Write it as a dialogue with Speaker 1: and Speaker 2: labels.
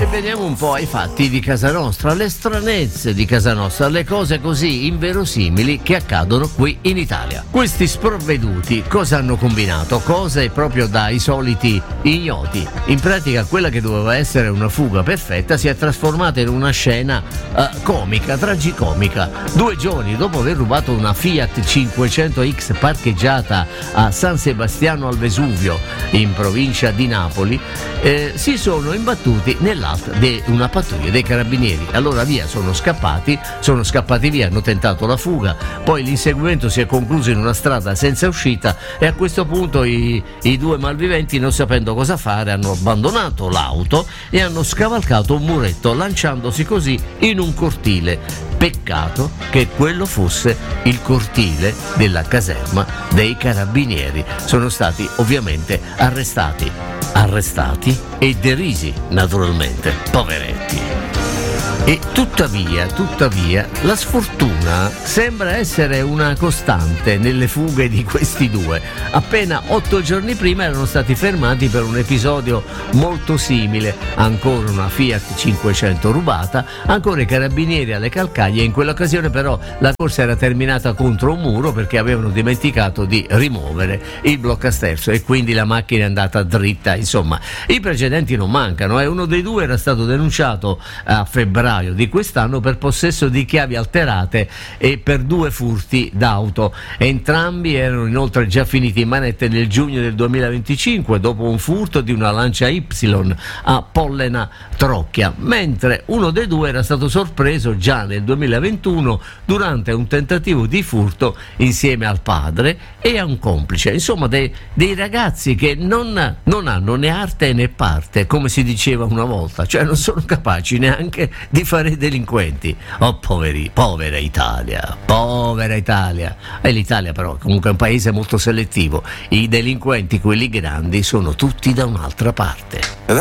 Speaker 1: E veniamo un po' ai fatti di casa nostra, alle stranezze di casa nostra, le cose così inverosimili che accadono qui in Italia. Questi sprovveduti cosa hanno combinato? Cose proprio dai soliti ignoti. In pratica quella che doveva essere una fuga perfetta si è trasformata in una scena comica, tragicomica. 2 giorni dopo aver rubato una Fiat 500X parcheggiata a San Sebastiano al Vesuvio, in provincia di Napoli, si sono imbattuti nell'altra di una pattuglia dei carabinieri. Allora via, sono scappati via, hanno tentato la fuga, poi l'inseguimento si è concluso in una strada senza uscita e a questo punto i 2 malviventi, non sapendo cosa fare, hanno abbandonato l'auto e hanno scavalcato un muretto, lanciandosi così in un cortile. Peccato che quello fosse il cortile della caserma dei carabinieri. Sono stati ovviamente arrestati e derisi, naturalmente, poveretti. E tuttavia, la sfortuna sembra essere una costante nelle fughe di questi 2. Appena 8 giorni prima erano stati fermati per un episodio molto simile, ancora una Fiat 500 rubata, ancora i carabinieri alle calcaglie. In quell'occasione però la corsa era terminata contro un muro perché avevano dimenticato di rimuovere il bloccasterzo e quindi la macchina è andata dritta. Insomma, i precedenti non mancano, e uno dei 2 era stato denunciato a febbraio di quest'anno per possesso di chiavi alterate e per 2 furti d'auto. Entrambi erano inoltre già finiti in manette nel giugno del 2025 dopo un furto di una Lancia Y a Pollena Trocchia, mentre uno dei 2 era stato sorpreso già nel 2021 durante un tentativo di furto insieme al padre e a un complice. Insomma, dei ragazzi che non hanno né arte né parte, come si diceva una volta, cioè non sono capaci neanche di fare i delinquenti. Oh, povera Italia. E l'Italia però comunque è un paese molto selettivo. I delinquenti, quelli grandi, sono tutti da un'altra parte.